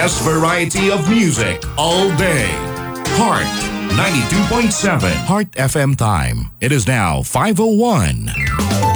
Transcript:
best variety of music all day. Heart 92.7 Heart FM time. It is now 5:01.